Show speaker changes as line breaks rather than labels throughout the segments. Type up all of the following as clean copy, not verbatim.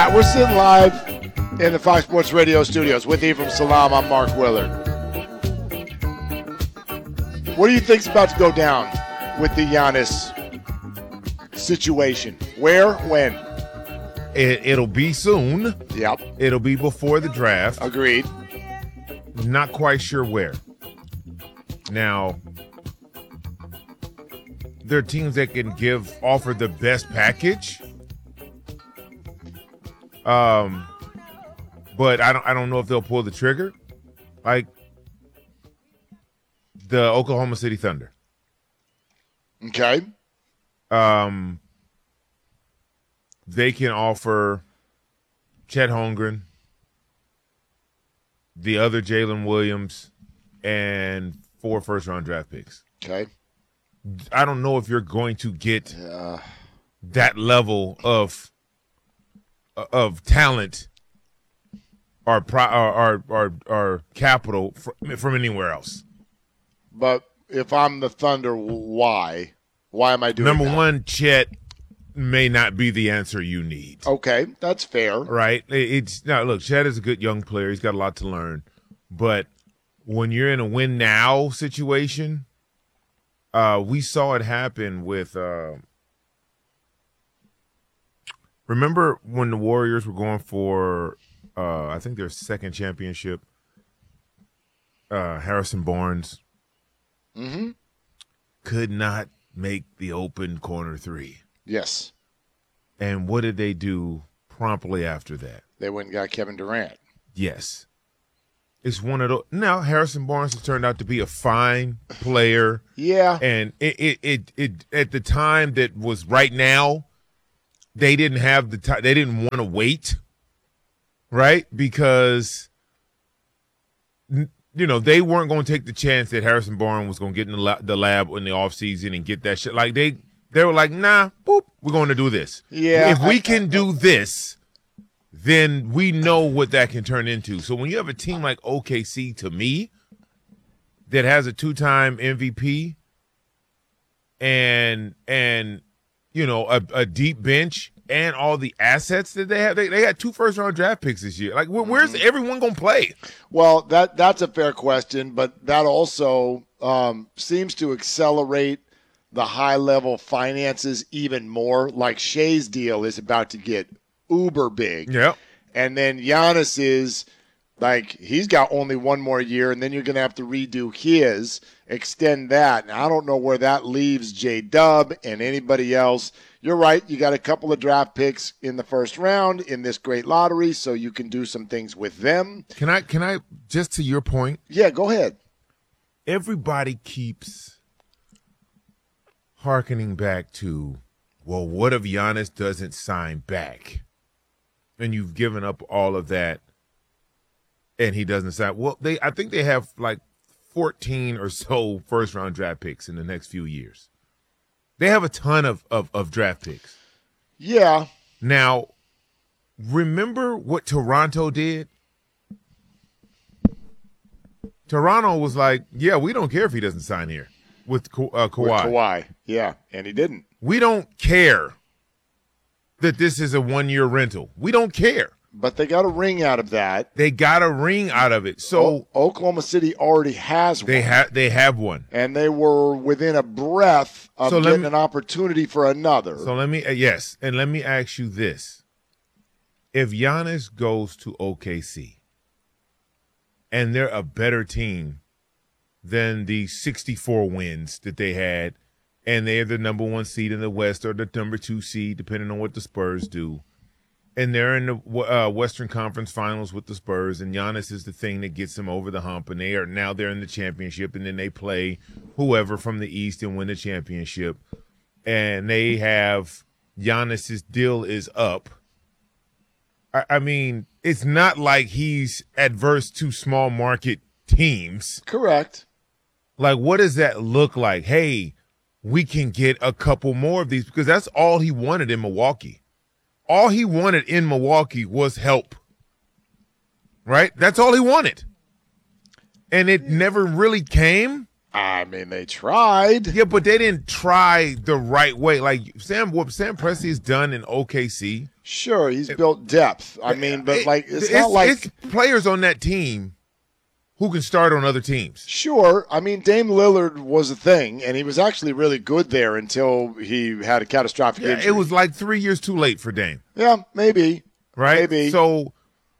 right, we're sitting live in the Fox Sports Radio studios with Ephraim Salaam. I'm Mark Willard. What do you think's about to go down with the Giannis situation? Where? When?
It'll be soon.
Yep.
It'll be before the draft.
Agreed.
Not quite sure where. Now, there are teams that can offer the best package. But I don't know if they'll pull the trigger. Like the Oklahoma City Thunder.
Okay.
They can offer Chet Holmgren, the other Jalen Williams, and 4 first-round draft picks.
Okay.
I don't know if you're going to get that level of talent or capital from anywhere else.
But if I'm the Thunder, why? Why am I doing
Number
that?
one, Chet may not be the answer you need.
Okay, that's fair.
Right? Look, Chet is a good young player. He's got a lot to learn. But when you're in a win now situation, we saw it happen with remember when the Warriors were going for I think their second championship, Harrison Barnes could not make the open corner three.
Yes.
And what did they do promptly after that?
They went and got Kevin Durant.
Yes. It's one of those. Now, Harrison Barnes has turned out to be a fine player.
Yeah.
And it at the time that was right now, they didn't have the time. They didn't want to wait, right? Because, they weren't going to take the chance that Harrison Barnes was going to get in the lab in the offseason and get that shit. Like, they were like, nah, boop, we're going to do this.
Yeah.
If we can do this, then we know what that can turn into. So when you have a team like OKC, to me, that has a 2-time MVP and a deep bench and all the assets that they have, they got 2 first-round draft picks this year. Like, where's everyone going to play?
Well, that's a fair question, but that also seems to accelerate the high-level finances even more. Like Shea's deal is about to get uber big.
Yep.
And then Giannis is like, he's got only one more year, and then you're going to have to redo his, extend that. And I don't know where that leaves J-Dub and anybody else. You're right. You got a couple of draft picks in the first round in this great lottery, so you can do some things with them.
Can I just to your point?
Yeah, go ahead.
Everybody keeps hearkening back to, well, what if Giannis doesn't sign back? And you've given up all of that, and he doesn't sign. Well, I think they have like 14 or so first-round draft picks in the next few years. They have a ton of draft picks.
Yeah.
Now, remember what Toronto did? Toronto was like, yeah, we don't care if he doesn't sign here with Kawhi.
With Kawhi, yeah, and he didn't.
We don't care that this is a 1-year rental. We don't care.
But they got a ring out of that.
They got a ring out of it. So
Oklahoma City already has one.
They have one.
And they were within a breath of getting an opportunity for another.
So let me ask you this. If Giannis goes to OKC and they're a better team than the 64 wins that they had, and they're the number 1 seed in the West or the number 2 seed, depending on what the Spurs do, and they're in the Western Conference Finals with the Spurs, and Giannis is the thing that gets them over the hump, and they're in the championship, and then they play whoever from the East and win the championship, and they have Giannis's deal is up. I mean, it's not like he's adverse to small market teams.
Correct.
Like, what does that look like? Hey, we can get a couple more of these, because that's all he wanted in Milwaukee. All he wanted in Milwaukee was help, right? That's all he wanted. And it never really came.
I mean, they tried.
Yeah, but they didn't try the right way. Like what Sam Presti's done in OKC.
Sure, he's built depth. I mean, but it's not like
it's players on that team who can start on other teams.
Sure. I mean, Dame Lillard was a thing, and he was actually really good there until he had a catastrophic injury.
It was like 3 years too late for Dame.
Yeah, maybe.
Right?
Maybe.
So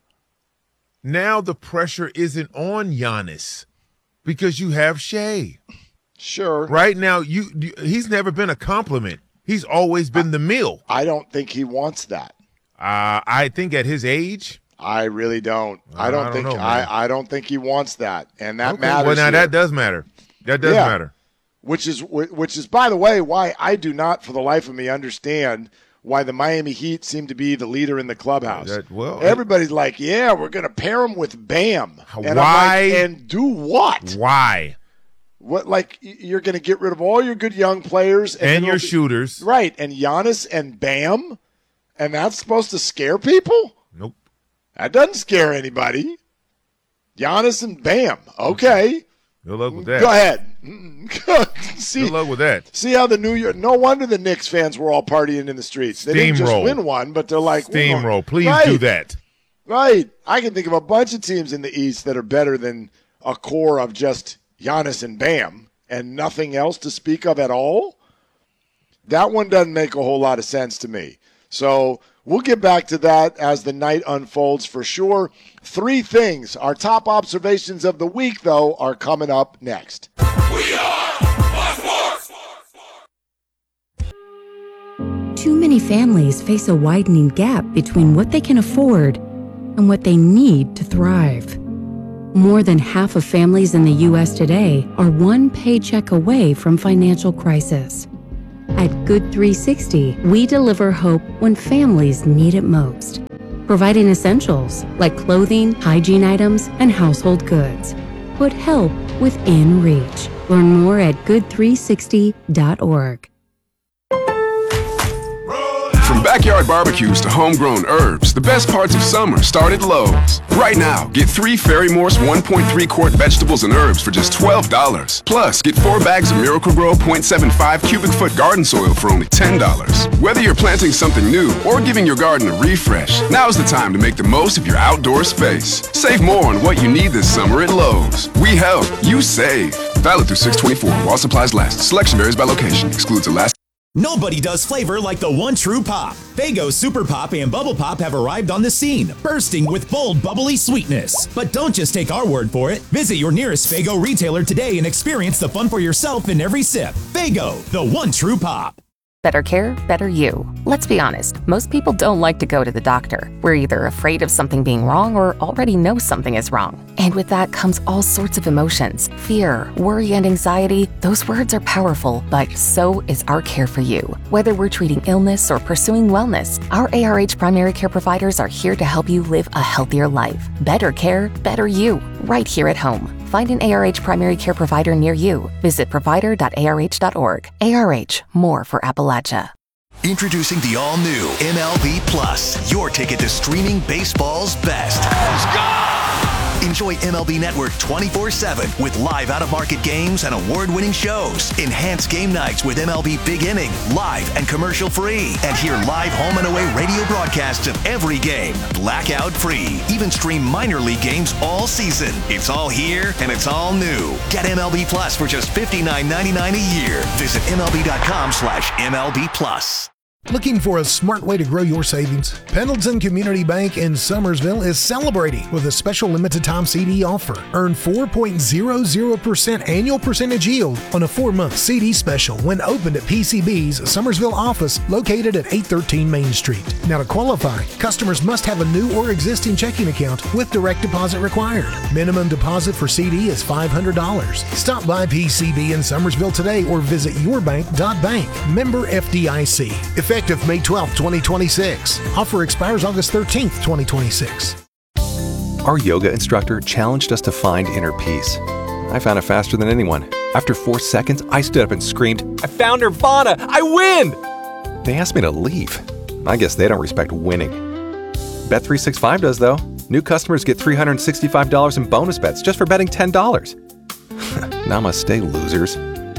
now the pressure isn't on Giannis because you have Shea.
Sure.
Right now, he's never been a compliment. He's always been the meal.
I don't think he wants that.
I think at his age,
I really don't. I don't think he wants that, and that matters.
Well, now that does matter. That does matter.
Which is, by the way, why I do not, for the life of me, understand why the Miami Heat seem to be the leader in the clubhouse. Everybody's like, yeah, we're going to pair him with Bam. And
why?
I'm like, and do what?
Why?
What, like, you're going to get rid of all your good young players
and your shooters,
right? And Giannis and Bam, and that's supposed to scare people?
Nope.
That doesn't scare anybody. Giannis and Bam. Okay.
Good luck with that.
Go ahead.
Good luck with that.
See how the New York – no wonder the Knicks fans were all partying in the streets. They didn't just win one, but they're like –
Steamroll. Please do that.
Right. I can think of a bunch of teams in the East that are better than a core of just Giannis and Bam and nothing else to speak of at all. That one doesn't make a whole lot of sense to me. So we'll get back to that as the night unfolds for sure. 3 things. Our top observations of the week, though, are coming up next.
We are Fox Sports.
Too many families face a widening gap between what they can afford and what they need to thrive. More than half of families in the U.S. today are one paycheck away from financial crisis. At Good 360, we deliver hope when families need it most, providing essentials like clothing, hygiene items, and household goods. Put help within reach. Learn more at good360.org.
From backyard barbecues to homegrown herbs, the best parts of summer start at Lowe's. Right now, get 3 Ferry Morse 1.3 quart vegetables and herbs for just $12. Plus, get 4 bags of Miracle-Gro 0.75 cubic foot garden soil for only $10. Whether you're planting something new or giving your garden a refresh, now's the time to make the most of your outdoor space. Save more on what you need this summer at Lowe's. We help, you save. Valid through 6/24 while supplies last. Selection varies by location. Excludes Alaska.
Nobody does flavor like the one true pop. Faygo Super Pop and Bubble Pop have arrived on the scene, bursting with bold, bubbly sweetness. But don't just take our word for it. Visit your nearest Faygo retailer today and experience the fun for yourself in every sip. Faygo, the one true pop.
Better care, better you. Let's be honest, most people don't like to go to the doctor. We're either afraid of something being wrong or already know something is wrong. And with that comes all sorts of emotions. Fear, worry, and anxiety. Those words are powerful, but so is our care for you. Whether we're treating illness or pursuing wellness, our ARH primary care providers are here to help you live a healthier life. Better care, better you. Right here at home. Find an ARH primary care provider near you. Visit provider.arh.org. ARH, more for Appalachia.
Introducing the all-new MLB Plus, your ticket to streaming baseball's best. Let's go! Enjoy MLB Network 24/7 with live out-of-market games and award-winning shows. Enhance game nights with MLB Big Inning, live and commercial-free. And hear live home and away radio broadcasts of every game, blackout-free. Even stream minor league games all season. It's all here and it's all new. Get MLB Plus for just $59.99 a year. Visit MLB.com/MLB Plus.
Looking for a smart way to grow your savings? Pendleton Community Bank in Summersville is celebrating with a special limited time CD offer. Earn 4.00% annual percentage yield on a 4-month CD special when opened at PCB's Summersville office located at 813 Main Street. Now to qualify, customers must have a new or existing checking account with direct deposit required. Minimum deposit for CD is $500. Stop by PCB in Summersville today or visit yourbank.bank. Member FDIC. Effective May 12, 2026. Offer expires August 13th, 2026.
Our yoga instructor challenged us to find inner peace. I found it faster than anyone. After 4 seconds, I stood up and screamed, "I found Nirvana! I win!" They asked me to leave. I guess they don't respect winning. Bet365 does, though. New customers get $365 in bonus bets just for betting $10. Namaste, losers.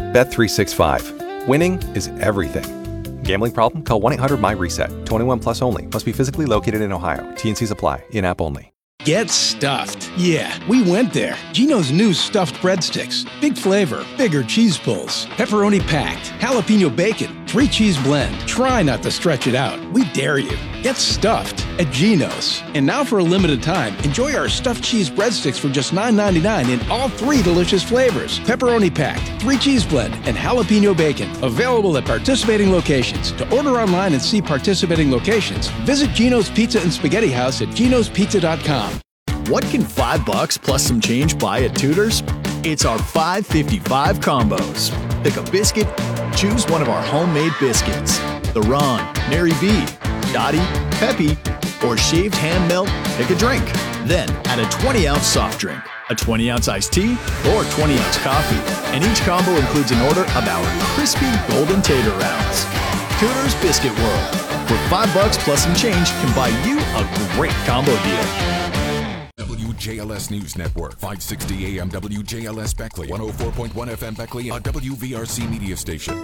Bet365. Winning is everything. Gambling problem? Call 1-800-MY-RESET. 21 plus only. Must be physically located in Ohio. T&Cs apply. In-app only.
Get stuffed. Yeah, we went there. Geno's new stuffed breadsticks. Big flavor, bigger cheese pulls, pepperoni packed, jalapeno bacon, 3-cheese blend. Try not to stretch it out. We dare you. Get stuffed at Geno's. And now for a limited time, enjoy our stuffed cheese breadsticks for just $9.99 in all 3 delicious flavors. Pepperoni packed, 3-cheese blend, and jalapeno bacon. Available at participating locations. To order online and see participating locations, visit Geno's Pizza and Spaghetti House at genospizza.com.
What can $5 plus some change buy at Tudor's? It's our $5.55 combos. Pick a biscuit, choose one of our homemade biscuits. The Ron, Mary B, Dottie, Peppy, or shaved ham melt, pick a drink. Then add a 20-ounce soft drink, a 20-ounce iced tea, or 20-ounce coffee. And each combo includes an order of our crispy golden tater rounds. Tudor's Biscuit World, where $5 plus some change can buy you a great combo deal.
WJLS News Network, 560 AM WJLS Beckley, 104.1 FM Beckley, a WVRC media station.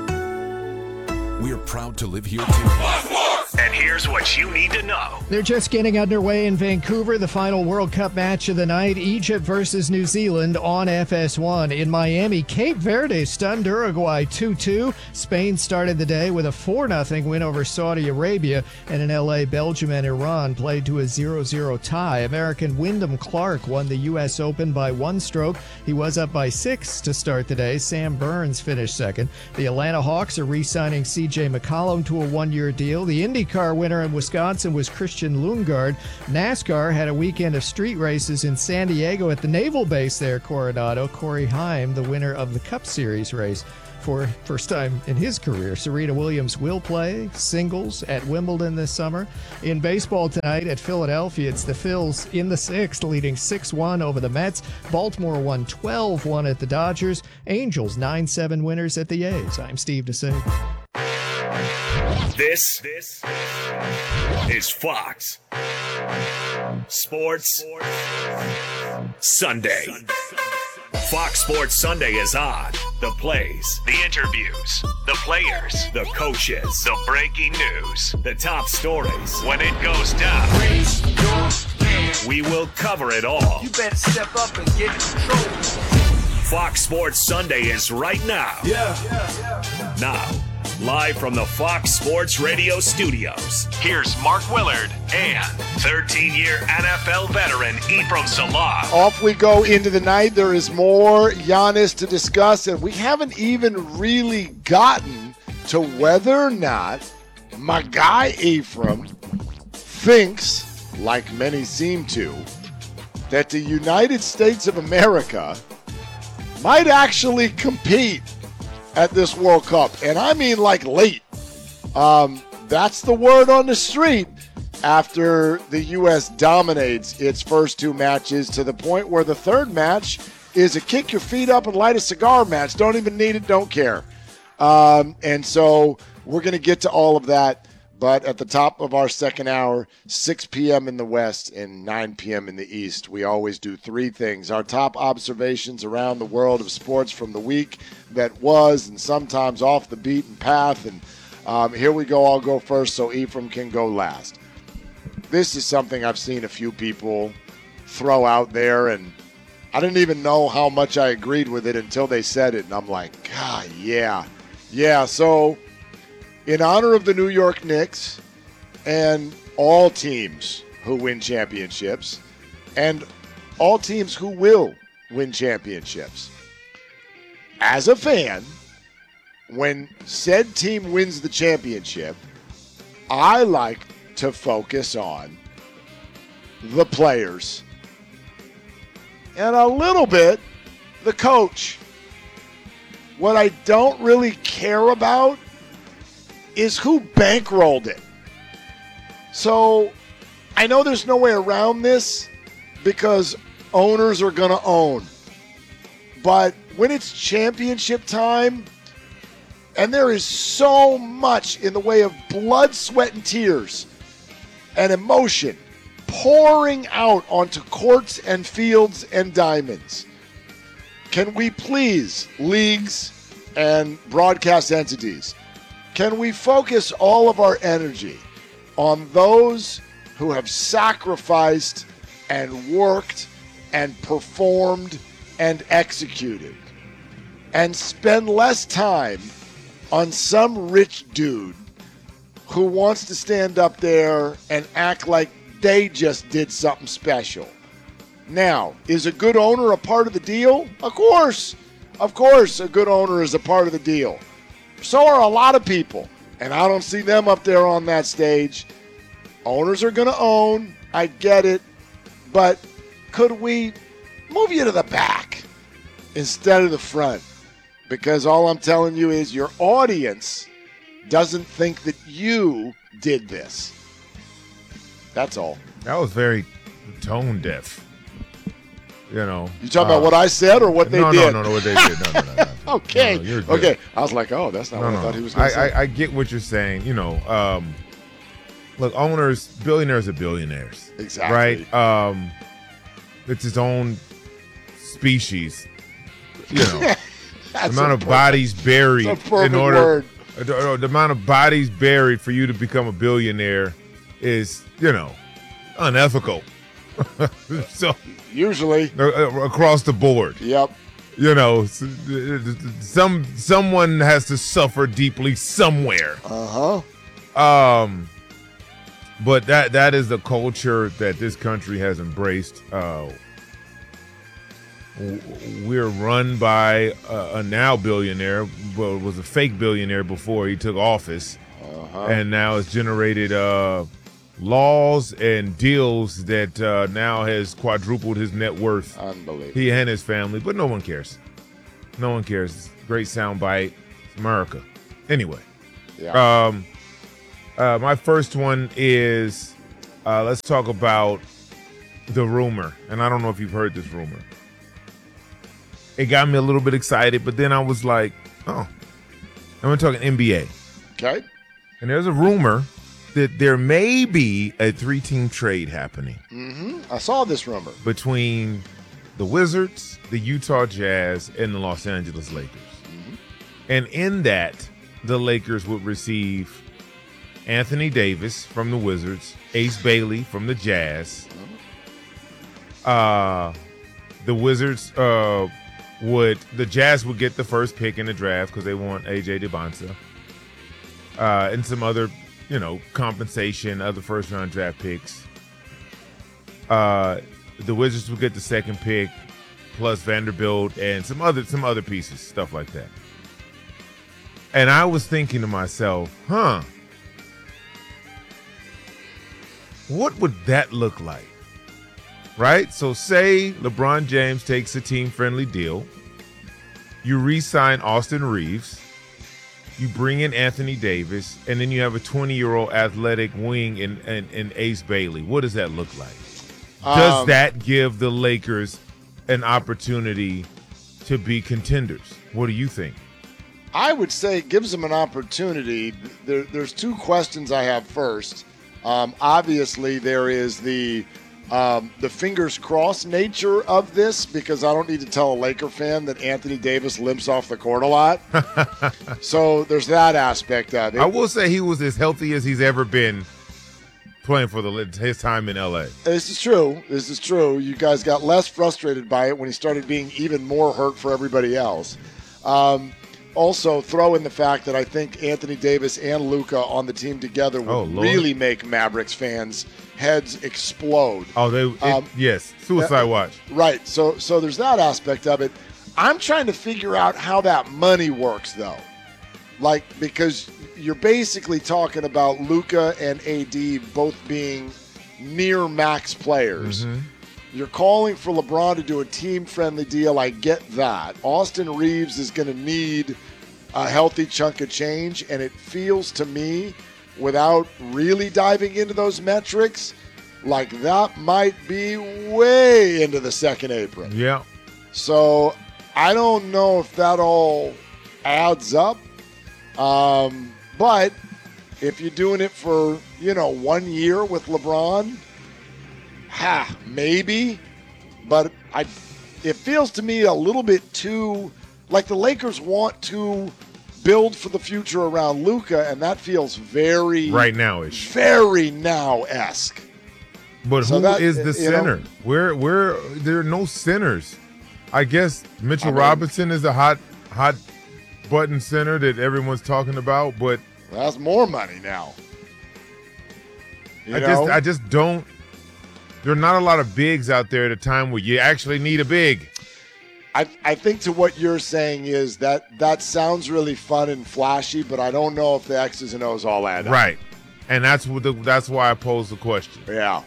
We're proud to live here too.
And here's what you need to know.
They're just getting underway in Vancouver, the final World Cup match of the night, Egypt versus New Zealand on FS1. In Miami, Cape Verde stunned Uruguay 2-2. Spain started the day with a 4-0 win over Saudi Arabia. And in LA, Belgium and Iran played to a 0-0 tie. American Wyndham Clark won the U.S. Open by 1 stroke. He was up by 6 to start the day. Sam Burns finished second. The Atlanta Hawks are re-signing C.J. McCollum to a 1-year deal. The IndyCar winner in Wisconsin was Christian Lundgaard. NASCAR had a weekend of street races in San Diego at the naval base there, Coronado. Corey Haim, the winner of the Cup Series race for first time in his career. Serena Williams will play singles at Wimbledon this summer. In baseball tonight at Philadelphia, it's the Phils in the 6th, leading 6-1 over the Mets. Baltimore won 12-1 at the Dodgers. Angels 9-7 winners at the A's. I'm Steve DeSager.
This is Fox Sports Sunday. Fox Sports Sunday is on. The plays, the interviews, the players, the coaches, the breaking news, the top stories. When it goes down, we will cover it all.
You better step up and get in control.
Fox Sports Sunday is right now. Now, live from the Fox Sports Radio studios, here's Mark Willard and 13-year NFL veteran Ephraim Salah.
Off we go into the night. There is more Giannis to discuss, and we haven't even really gotten to whether or not my guy Ephraim thinks, like many seem to, that the United States of America might actually compete at this World Cup. And I mean like late. That's the word on the street after the U.S. dominates its first 2 matches to the point where the third match is a kick your feet up and light a cigar match. Don't even need it, don't care. And so we're going to get to all of that. But at the top of our second hour, 6 p.m. in the West and 9 p.m. in the East, we always do 3 things. Our top observations around the world of sports from the week that was and sometimes off the beaten path. And here we go. I'll go first so Ephraim can go last. This is something I've seen a few people throw out there, and I didn't even know how much I agreed with it until they said it. And I'm like, God, yeah. Yeah, so in honor of the New York Knicks and all teams who win championships and all teams who will win championships, as a fan, when said team wins the championship, I like to focus on the players and a little bit the coach. What I don't really care about is who bankrolled it. So I know there's no way around this because owners are going to own. But when it's championship time, and there is so much in the way of blood, sweat, and tears and emotion pouring out onto courts and fields and diamonds, can we please, leagues and broadcast entities, can we focus all of our energy on those who have sacrificed and worked and performed and executed, and spend less time on some rich dude who wants to stand up there and act like they just did something special? Now, is a good owner a part of the deal? Of course. Of course, a good owner is a part of the deal. So are a lot of people, and I don't see them up there on that stage. Owners are going to own. I get it. But could we move you to the back instead of the front? Because all I'm telling you is your audience doesn't think that you did this. That's all.
That was very tone deaf. You know.
You talking about what I said or what they did?
No, what they did. No.
Okay.
No, you're good.
Okay. I was like, oh, that's not what I thought he was going to say.
I get what you're saying. You know, look, billionaires are billionaires.
Exactly.
Right? It's its own species. You know, the amount of bodies buried the amount of bodies buried for you to become a billionaire is, you know, unethical. So
usually
across the board.
Yep.
You know, someone has to suffer deeply somewhere. But that is the culture that this country has embraced. We're run by a now billionaire, but was a fake billionaire before he took office, and now has generated laws and deals that now has quadrupled his net worth.
Unbelievable.
He and his family, but no one cares. No one cares. Great soundbite. It's America. Anyway, my first one is let's talk about the rumor, and I don't know if you've heard this rumor. It got me a little bit excited, but then I was like, oh, I'm talking NBA.
Okay.
And there's a rumor that there may be a 3-team trade happening.
I saw this rumor.
Between the Wizards, the Utah Jazz, and the Los Angeles Lakers. And in that, the Lakers would receive Anthony Davis from the Wizards, Ace Bailey from the Jazz. The Wizards the Jazz would get the first pick in the draft because they want AJ DeBonsa, and some other, you know, compensation, other first round draft picks. The Wizards would get the second pick plus Vanderbilt and some other pieces, stuff like that. And I was thinking to myself, what would that look like? Right? So say LeBron James takes a team-friendly deal. You re-sign Austin Reeves. You bring in Anthony Davis. And then you have a 20-year-old athletic wing in Ace Bailey. What does that look like? Does that give the Lakers an opportunity to be contenders? What do you think?
I would say it gives them an opportunity. There's two questions I have first. Obviously, there is the fingers crossed nature of this, because I don't need to tell a Laker fan that Anthony Davis limps off the court a lot. So there's that aspect of it.
I will say he was as healthy as he's ever been playing for his time in L.A.
This is true. You guys got less frustrated by it when he started being even more hurt for everybody else. Also, throw in the fact that I think Anthony Davis and Luka on the team together would really make Mavericks fans' heads explode.
Yes, suicide watch.
Right. So there's that aspect of it. I'm trying to figure out how that money works, though. Like, because you're basically talking about Luka and AD both being near max players. You're calling for LeBron to do a team-friendly deal. I get that. Austin Reeves is going to need a healthy chunk of change, and it feels to me, without really diving into those metrics, like that might be way into the second apron.
Yeah.
So I don't know if that all adds up. But if you're doing it for, 1 year with LeBron, maybe. But it feels to me a little bit too like the Lakers want to build for the future around Luka, and that feels very
right now-ish,
very now-esque.
But who is the center? Where there are no centers. I guess Mitchell Robinson is a hot button center that everyone's talking about, but
that's more money now.
I just don't. There are not a lot of bigs out there at a time where you actually need a big.
I think to what you're saying is that sounds really fun and flashy, but I don't know if the X's and O's all add up.
Right, and that's why I posed the question.
Yeah.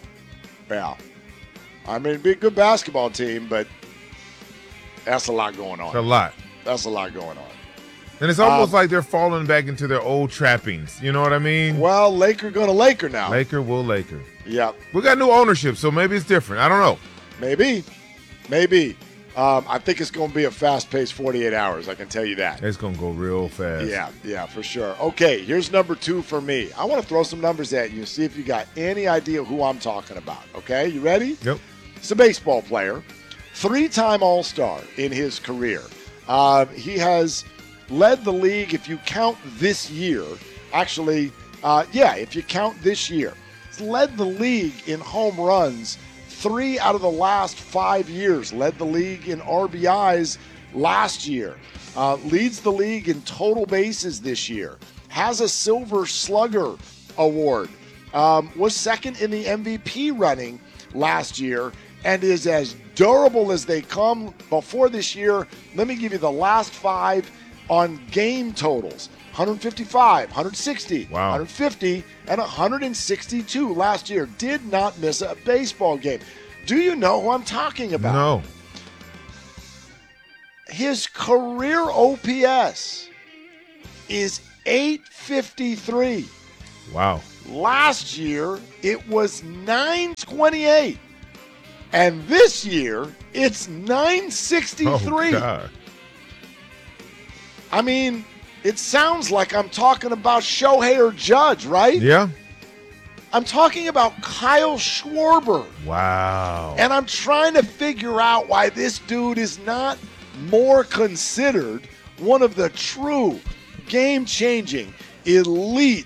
I mean, it'd be a good basketball team, but that's a lot going on.
It's a lot.
That's a lot going on.
And it's almost like they're falling back into their old trappings. You know what I mean?
Well, Laker going to Laker now.
Laker will Laker.
Yep.
We got new ownership, so maybe it's different. I don't know.
Maybe. I think it's going to be a fast-paced 48 hours. I can tell you that.
It's going to go real fast.
Yeah, for sure. Okay, here's number 2 for me. I want to throw some numbers at you and see if you got any idea who I'm talking about. Okay, you ready?
Yep.
It's a baseball player, 3-time All-Star in his career. He has led the league, if you count this year. Actually, if you count this year. He's led the league in home runs 3 out of the last 5 years. Led the league in RBIs last year. Leads the league in total bases this year. Has a Silver Slugger award. Was second in the MVP running last year and is as durable as they come. Before this year, let me give you the last 5 on game totals. 155, 160, 150, and 162 last year. Did not miss a baseball game. Do you know who I'm talking about?
No.
His career OPS is 853.
Wow.
Last year, it was 928. And this year, it's 963.
Oh, God.
I mean, it sounds like I'm talking about Shohei or Judge, right?
Yeah.
I'm talking about Kyle Schwarber.
Wow.
And I'm trying to figure out why this dude is not more considered one of the true game-changing, elite